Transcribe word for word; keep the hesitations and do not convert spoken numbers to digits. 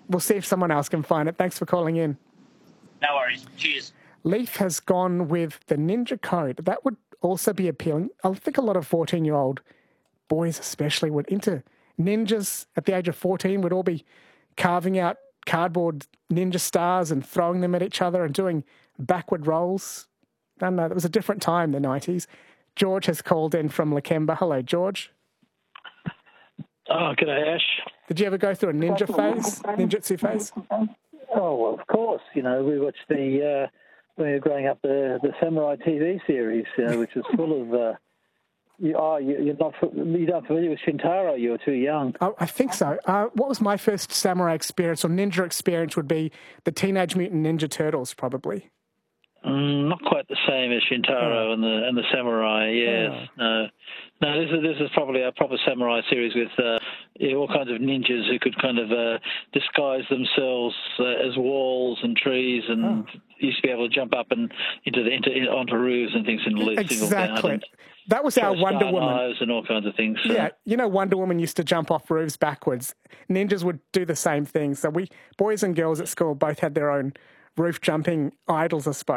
we'll see if someone else can find it. Thanks for calling in. No worries. Cheers. Leaf has gone with the Ninja Code. That would also be appealing. I think a lot of fourteen-year-old boys especially would into ninjas at the age of fourteen, would all be carving out cardboard ninja stars and throwing them at each other and doing backward rolls. I don't know, that was a different time, the nineties. George has called in from Lakemba. Hello, George. Oh, g'day, Ash. Did you ever go through a ninja phase, ninjutsu phase? Oh, well, of course. You know, we watched the, uh, when we were growing up, the, the Samurai T V series, you know, which was full of... Uh, you, oh, you, you're not you're not familiar with Shintaro. You were too young. Oh, I think so. Uh, what was my first samurai experience or ninja experience would be the Teenage Mutant Ninja Turtles, probably. Mm, not quite the same as Shintaro oh. and the and the Samurai. Yes, oh. no, no. This is this is probably a proper samurai series with uh, yeah, all kinds of ninjas who could kind of uh, disguise themselves uh, as walls and trees, and oh. used to be able to jump up and into the into onto roofs and things in a exactly. single bound. That was our Wonder Woman. Knives and all kinds of things. So. Yeah, you know, Wonder Woman used to jump off roofs backwards. Ninjas would do the same thing. So we, boys and girls at school, both had their own roof jumping idols, I suppose.